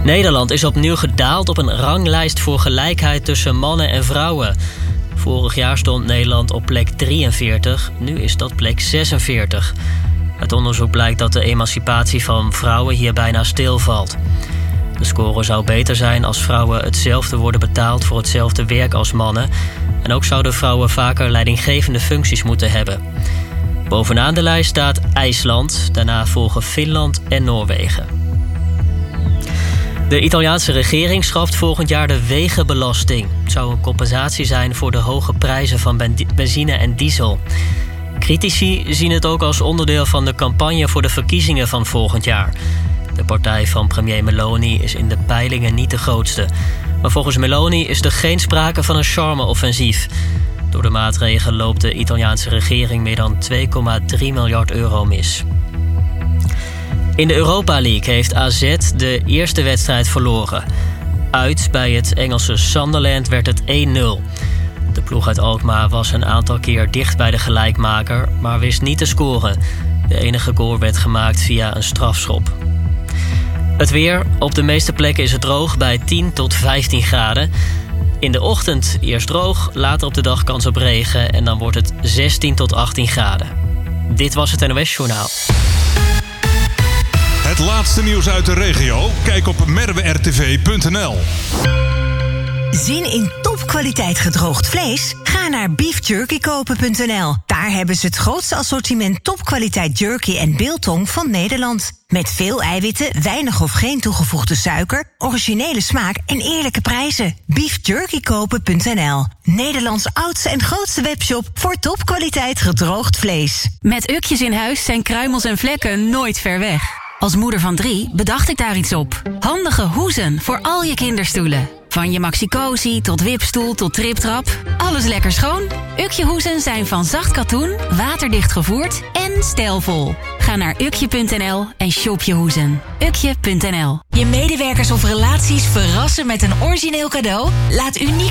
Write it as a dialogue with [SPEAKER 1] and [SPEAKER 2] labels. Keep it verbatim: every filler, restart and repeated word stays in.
[SPEAKER 1] Nederland is opnieuw gedaald op een ranglijst voor gelijkheid tussen mannen en vrouwen. Vorig jaar stond Nederland op plek drieënveertig, nu is dat plek zesenveertig. Uit onderzoek blijkt dat de emancipatie van vrouwen hier bijna stilvalt. De score zou beter zijn als vrouwen hetzelfde worden betaald voor hetzelfde werk als mannen. En ook zouden vrouwen vaker leidinggevende functies moeten hebben. Bovenaan de lijst staat IJsland, daarna volgen Finland en Noorwegen. De Italiaanse regering schrapt volgend jaar de wegenbelasting. Het zou een compensatie zijn voor de hoge prijzen van benzine en diesel. Critici zien het ook als onderdeel van de campagne voor de verkiezingen van volgend jaar. De partij van premier Meloni is in de peilingen niet de grootste. Maar volgens Meloni is er geen sprake van een charme-offensief. Door de maatregelen loopt de Italiaanse regering meer dan twee komma drie miljard euro mis. In de Europa League heeft A Z de eerste wedstrijd verloren. Uit bij het Engelse Sunderland werd het één nul. De ploeg uit Alkmaar was een aantal keer dicht bij de gelijkmaker, maar wist niet te scoren. De enige goal werd gemaakt via een strafschop. Het weer. Op de meeste plekken is het droog bij tien tot vijftien graden. In de ochtend eerst droog, later op de dag kans op regen en dan wordt het zestien tot achttien graden. Dit was het N O S Journaal.
[SPEAKER 2] Het laatste nieuws uit de regio? Kijk op merwe r t v punt n l.
[SPEAKER 3] Zin in topkwaliteit gedroogd vlees? Ga naar beef jerky kopen punt n l. Daar hebben ze het grootste assortiment topkwaliteit jerky en biltong van Nederland. Met veel eiwitten, weinig of geen toegevoegde suiker, originele smaak en eerlijke prijzen. beef jerky kopen punt n l. Nederlands oudste en grootste webshop voor topkwaliteit gedroogd vlees.
[SPEAKER 4] Met ukjes in huis zijn kruimels en vlekken nooit ver weg. Als moeder van drie bedacht ik daar iets op. Handige hoezen voor al je kinderstoelen. Van je maxi-cosi tot wipstoel tot triptrap. Alles lekker schoon. Ukje hoezen zijn van zacht katoen, waterdicht gevoerd en stijlvol. Ga naar ukje punt n l en shop je hoezen. ukje punt n l.
[SPEAKER 3] Je medewerkers of relaties verrassen met een origineel cadeau? Laat uniek